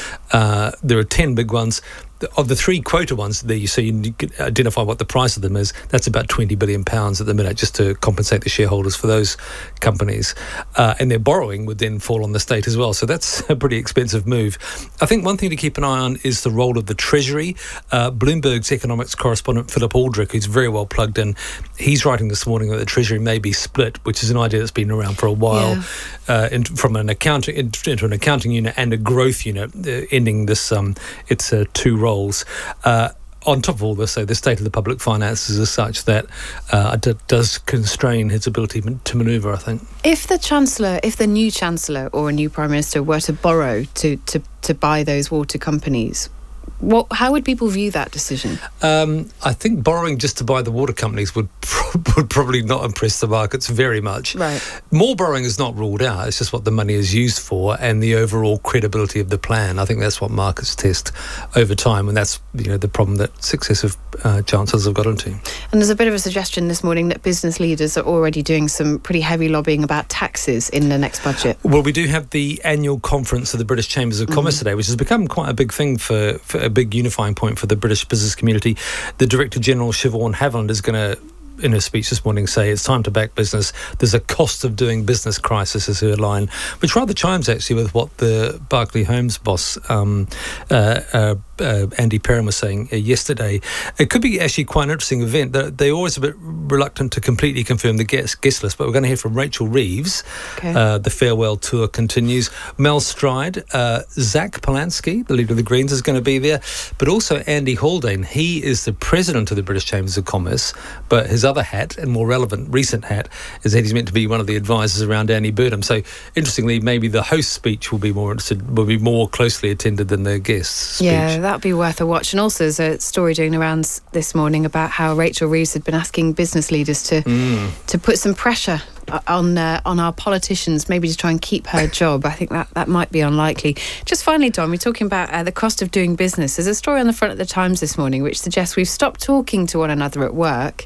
Uh, there are ten big ones. Of the three quota ones there you see, you can identify what the price of them is. That's about twenty billion pounds at the minute, just to compensate the shareholders for those companies. Uh, and their borrowing would then fall on the state as well. So that's a pretty expensive move. I think one thing to keep an eye on is the role of the Treasury. Uh, Bloomberg's economics correspondent, Philip Aldrich, who's very well plugged in, he's writing this morning that the Treasury may be split, which is an idea that's been around for a while, yeah. uh, in, from an accounting into an accounting unit and a growth unit, uh, ending this, um, it's uh, two roles. Uh, on top of all this, so the state of the public finances is such that uh, it does constrain his ability to manoeuvre, I think. If the Chancellor, if the new Chancellor or a new Prime Minister were to borrow to, to, to buy those water companies, what, how would people view that decision? Um, I think borrowing just to buy the water companies would, pro- would probably not impress the markets very much. Right. More borrowing is not ruled out. It's just what the money is used for and the overall credibility of the plan. I think that's what markets test over time, and that's, you know, the problem that successive uh, chancellors have got into. And there's a bit of a suggestion this morning that business leaders are already doing some pretty heavy lobbying about taxes in the next budget. Well, we do have the annual conference of the British Chambers of Commerce mm. today, which has become quite a big thing for, for a big unifying point for the British business community. The Director General, Siobhan Haviland, is going to, in her speech this morning, say it's time to back business. There's a cost of doing business crisis, is her line, which rather chimes actually with what the Barclay Homes boss, um, uh, uh, uh, Andy Perrin, was saying uh, yesterday. It could be actually quite an interesting event. They're, they're always a bit reluctant to completely confirm the guest, guest list, but we're going to hear from Rachel Reeves. Okay. Uh, the farewell tour continues. Mel Stride, uh, Zach Polanski, the leader of the Greens, is going to be there, but also Andy Haldane. He is the president of the British Chambers of Commerce, but his other hat, and more relevant recent hat, is that he's meant to be one of the advisors around Andy Burnham. So interestingly, maybe the host's speech will be more interested, will be more closely attended than the guest's speech. Yeah, that'd be worth a watch. And also there's a story doing the rounds this morning about how Rachel Reeves had been asking business leaders to mm. to put some pressure on uh, on our politicians, maybe to try and keep her job. I think that, that might be unlikely. Just finally, Don, we're talking about uh, the cost of doing business. There's a story on the front of the Times this morning which suggests we've stopped talking to one another at work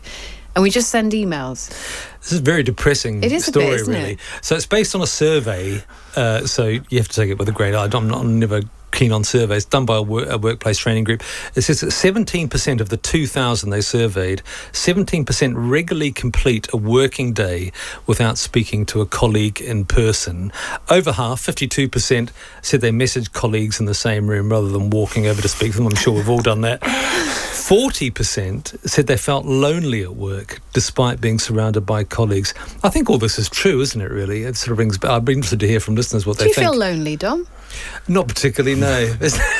and we just send emails. This is a very depressing It is a story, bit, isn't really. it? So it's based on a survey, uh, so you have to take it with a grain of salt. I'm, not, I'm never keen on surveys, done by a, work, a workplace training group. It says that seventeen percent of the two thousand they surveyed, seventeen percent regularly complete a working day without speaking to a colleague in person. Over half, fifty-two percent, said they messaged colleagues in the same room rather than walking over to speak to them. I'm sure we've all done that. forty percent said they felt lonely at work despite being surrounded by colleagues. I think all this is true, isn't it, really? It sort of rings. I'd be interested to hear from listeners what Do they you think. feel lonely, Dom? Not particularly, no.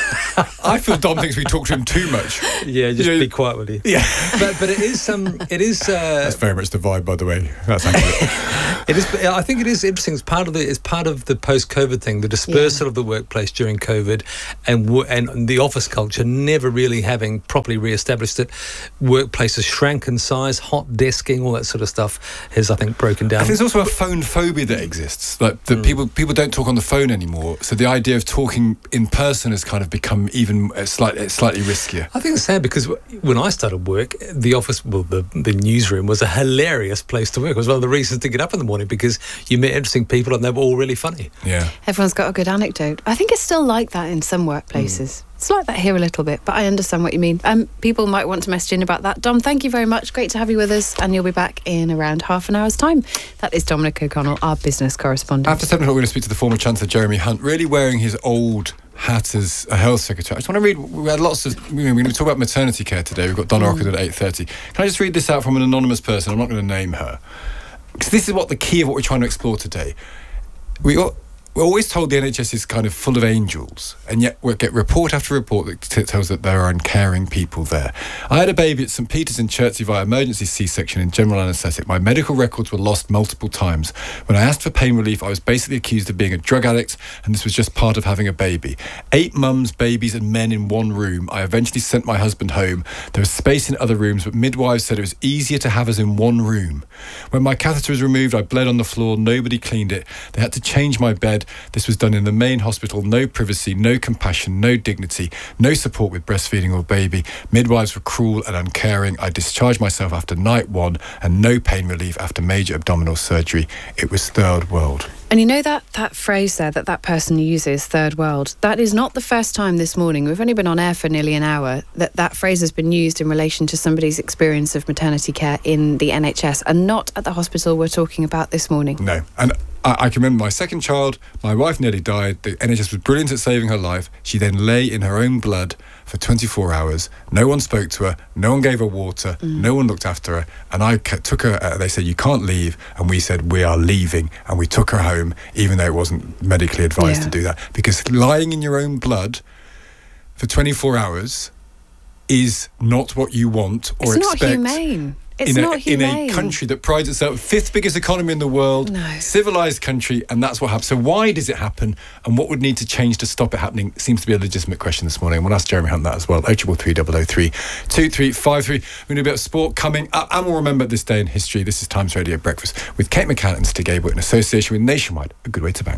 I feel Dom thinks we talk to him too much. Yeah, just You know, be quiet with you. Yeah. But but it is um it is uh, That's very much the vibe, by the way. That's accurate. it is. I think it is interesting. It's part of the it's part of the post-COVID thing, the dispersal Yeah. of the workplace during COVID, and w- and the office culture never really having properly re-established it. Workplaces shrank in size, hot desking, all that sort of stuff has, I think, broken down. I think there's also a phone phobia that exists. Like that Mm. people people don't talk on the phone anymore. So the idea of talking in person has kind of become even uh, slightly slightly riskier. I think it's sad because when I started work, the office, well, the, the newsroom was a hilarious place to work. It was one of the reasons to get up in the morning because you met interesting people and they were all really funny. Yeah. Everyone's got a good anecdote. I think it's still like that in some workplaces. Mm. It's like that here a little bit, but I understand what you mean. Um, people might want to message in about that. Dom, thank you very much. Great to have you with us, and you'll be back in around half an hour's time. That is Dominic O'Connell, our business correspondent. After seven o'clock, we're going to speak to the former Chancellor Jeremy Hunt, really wearing his old hat as a health secretary. I just want to read, we had lots of, you know, we're going to talk about maternity care today. We've got Donna Mm. Rockwood at eight thirty. Can I just read this out from an anonymous person? I'm not going to name her. Because this is what the key of what we're trying to explore today. We got, we're always told the N H S is kind of full of angels, and yet we get report after report that t- tells that there are uncaring people there. I had a baby at St Peter's in Chertsey via emergency C-section in general anaesthetic. My medical records were lost multiple times. When I asked for pain relief, I was basically accused of being a drug addict, and this was just part of having a baby. Eight mums, babies and men in one room. I eventually sent my husband home. There was space in other rooms, but midwives said it was easier to have us in one room. When my catheter was removed, I bled on the floor. Nobody cleaned it. They had to change my bed. This was done in the main hospital. No privacy, no compassion, no dignity, no support with breastfeeding or baby. Midwives were cruel and uncaring. I discharged myself after night one and no pain relief after major abdominal surgery. It was third world. And you know that, that phrase there that that person uses, third world, that is not the first time this morning, we've only been on air for nearly an hour, that that phrase has been used in relation to somebody's experience of maternity care in the N H S, and not at the hospital we're talking about this morning. No. And I, I can remember my second child, my wife nearly died. The N H S was brilliant at saving her life. She then lay in her own blood for twenty-four hours. No one spoke to her. No one gave her water. Mm. No one looked after her. And I c- took her, uh, they said, you can't leave. And we said, we are leaving. And we took her home, even though it wasn't medically advised Yeah. to do that. Because lying in your own blood for twenty-four hours is not what you want or It's expect. not humane. It's in a, not humane. in a country that prides itself, fifth biggest economy in the world, No. civilized country, and that's what happens. So why does it happen, and what would need to change to stop it happening? Seems to be a legitimate question this morning. We'll ask Jeremy Hunt that as well. oh triple three double oh three two three five three. We're going to do a bit of sport coming up, and we'll remember this day in history. This is Times Radio Breakfast with Kate McCann and Stig Abel in association with Nationwide. A good way to bank.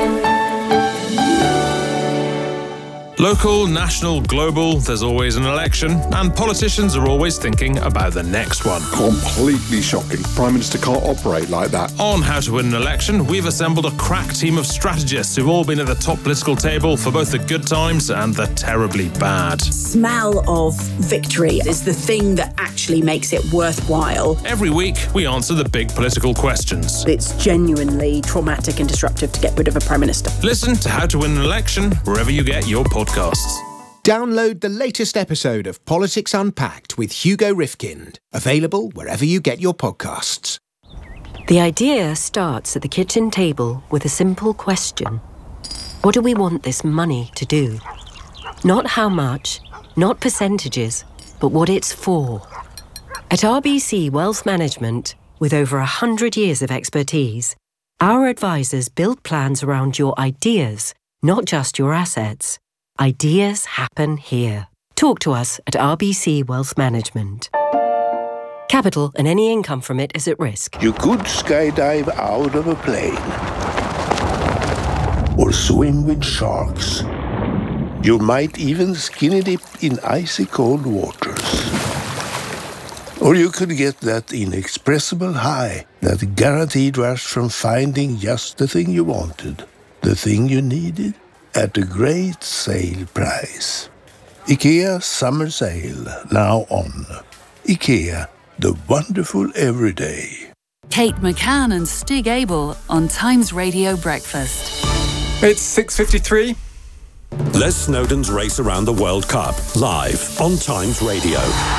Local, national, global, there's always an election, and politicians are always thinking about the next one. Completely shocking. Prime Minister can't operate like that. On How to Win an Election, we've assembled a crack team of strategists who've all been at the top political table for both the good times and the terribly bad. Smell of victory is the thing that actually makes it worthwhile. Every week, we answer the big political questions. It's genuinely traumatic and disruptive to get rid of a Prime Minister. Listen to How to Win an Election wherever you get your podcasts. Download the latest episode of Politics Unpacked with Hugo Rifkind. Available wherever you get your podcasts. The idea starts at the kitchen table with a simple question. What do we want this money to do? Not how much, not percentages, but what it's for. At R B C Wealth Management, with over one hundred years of expertise, our advisors build plans around your ideas, not just your assets. Ideas happen here. Talk to us at R B C Wealth Management. Capital and any income from it is at risk. You could skydive out of a plane or swim with sharks. You might even skinny dip in icy cold waters. Or you could get that inexpressible high, that guaranteed rush from finding just the thing you wanted, the thing you needed, at a great sale price. IKEA Summer Sale, now on. IKEA, the wonderful everyday. Kate McCann and Stig Abel on Times Radio Breakfast. It's six fifty-three. Les Snowdon's Race Around the World Cup, live on Times Radio.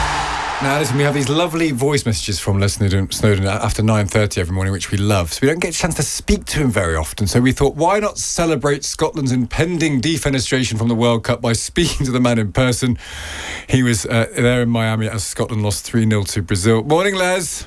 Now, listen, we have these lovely voice messages from Les Snowdon, Snowdon after nine thirty every morning, which we love. So we don't get a chance to speak to him very often. So we thought, why not celebrate Scotland's impending defenestration from the World Cup by speaking to the man in person? He was uh, there in Miami as Scotland lost three nil to Brazil. Morning, Les.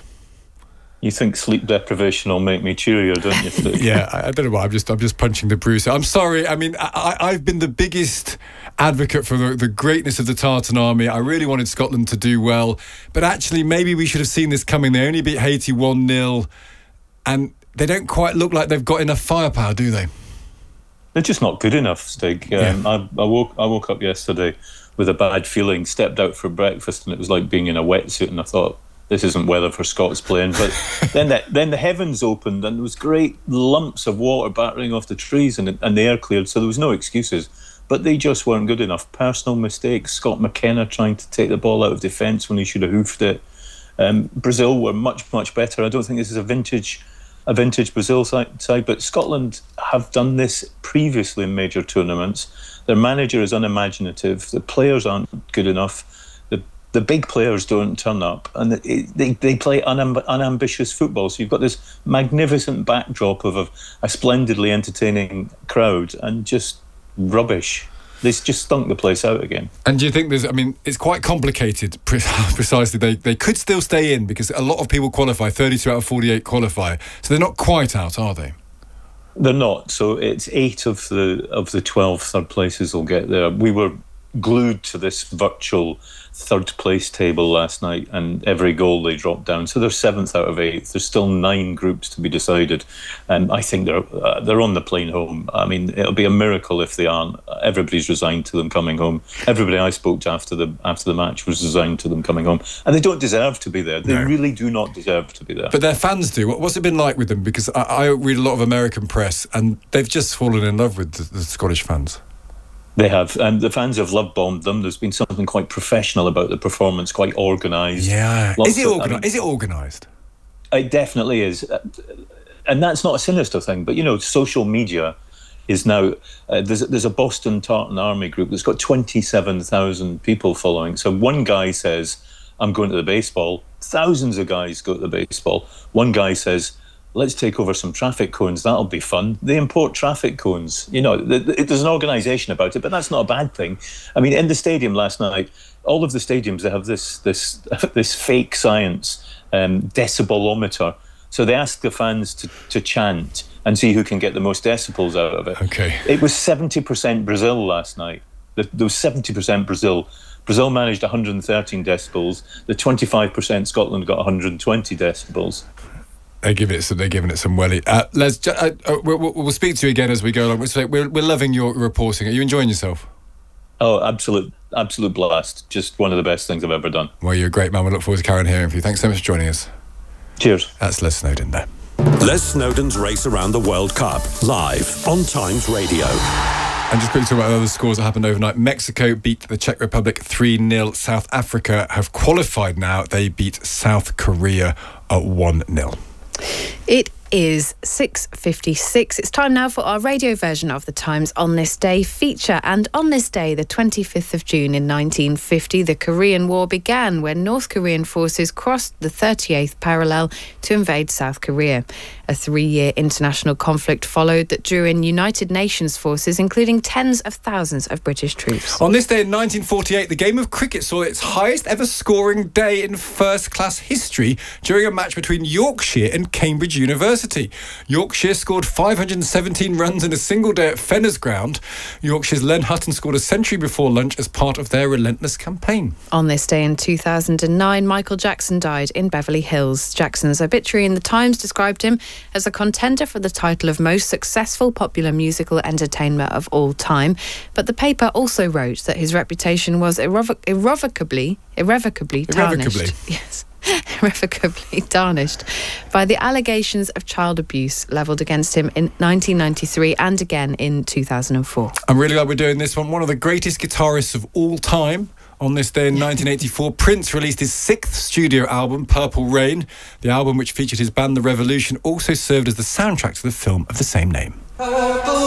You think sleep deprivation will make me cheerier, don't you, Steve? Yeah, I, I don't know why. I'm just, I'm just punching the bruise. I'm sorry. I mean, I, I've been the biggest advocate for the, the greatness of the Tartan Army. I really wanted Scotland to do well, but actually, maybe we should have seen this coming. They only beat Haiti one nil, and they don't quite look like they've got enough firepower, do they? They're just not good enough, Stig. Um, yeah. I, I woke, I woke up yesterday with a bad feeling. Stepped out for breakfast, and it was like being in a wetsuit. And I thought, this isn't weather for Scots playing. But then the, then the heavens opened and there was great lumps of water battering off the trees and, and the air cleared, so there was no excuses. But they just weren't good enough. Personal mistakes. Scott McKenna trying to take the ball out of defence when he should have hoofed it. Um, Brazil were much, much better. I don't think this is a vintage a vintage Brazil side, side, but Scotland have done this previously in major tournaments. Their manager is unimaginative. The players aren't good enough. The big players don't turn up, and they, they play unamb- unambitious football. So you've got this magnificent backdrop of a, a splendidly entertaining crowd and just rubbish. They just stunk the place out again. And do you think there's, I mean, it's quite complicated, precisely. They they could still stay in because a lot of people qualify, thirty-two out of forty-eight qualify. So they're not quite out, are they? They're not. So it's eight of the of the twelve third places will get there. We were glued to this virtual third place table last night, and every goal they dropped down. So they're seventh out of eight. There's still nine groups to be decided, and I think they're uh, they're on the plane home. I mean, it'll be a miracle if they aren't. Everybody's resigned to them coming home. Everybody I spoke to after the after the match was resigned to them coming home, and they don't deserve to be there. They no. really do not deserve to be there. But their fans do. What's it been like with them? Because I, I read a lot of American press, and they've just fallen in love with the, the Scottish fans. They have, and the fans have love-bombed them. There's been something quite professional about the performance, quite organised. Yeah. Lots is it organised? I mean, is it organised? It definitely is. And that's not a sinister thing, but, you know, social media is now... Uh, there's, there's a Boston Tartan Army group that's got twenty-seven thousand people following. So one guy says, I'm going to the baseball. Thousands of guys go to the baseball. One guy says, let's take over some traffic cones, that'll be fun. They import traffic cones. You know, th- th- there's an organisation about it, but that's not a bad thing. I mean, in the stadium last night, all of the stadiums, they have this this this fake science um, decibolometer. So they ask the fans to, to chant and see who can get the most decibels out of it. Okay. It was seventy percent Brazil last night. There was seventy percent Brazil. Brazil managed one hundred thirteen decibels. The twenty-five percent Scotland got one hundred twenty decibels. They're giving it some. They're giving it some welly. Uh, Les, uh, uh, we'll, we'll speak to you again as we go along. We're, we're loving your reporting. Are you enjoying yourself? Oh, absolute, absolute blast. Just one of the best things I've ever done. Well, you're a great man. We look forward to carrying hearing from you. Thanks so much for joining us. Cheers. That's Les Snowdon there. Les Snowdon's Race Around the World Cup, live on Times Radio. And just quickly talk about other scores that happened overnight. Mexico beat the Czech Republic three nil. South Africa have qualified now. They beat South Korea at one nil. It is six fifty-six. It's time now for our radio version of the Times On This Day feature. And on this day, the twenty-fifth of June in nineteen fifty, the Korean War began when North Korean forces crossed the thirty-eighth parallel to invade South Korea. A three-year international conflict followed that drew in United Nations forces, including tens of thousands of British troops. On this day in nineteen forty-eight, the game of cricket saw its highest ever scoring day in first-class history during a match between Yorkshire and Cambridge University. Yorkshire scored five hundred seventeen runs in a single day at Fenner's Ground. Yorkshire's Len Hutton scored a century before lunch as part of their relentless campaign. On this day in two thousand nine, Michael Jackson died in Beverly Hills. Jackson's obituary in The Times described him as a contender for the title of most successful popular musical entertainer of all time. But the paper also wrote that his reputation was irrevoc- irrevocably, irrevocably tarnished. Irrevocably. Yes. irrevocably tarnished by the allegations of child abuse levelled against him in nineteen ninety-three and again in two thousand four. I'm really glad we're doing this one. One of the greatest guitarists of all time. On this day in nineteen eighty-four, Prince released his sixth studio album, Purple Rain. The album, which featured his band The Revolution, also served as the soundtrack to the film of the same name. Purple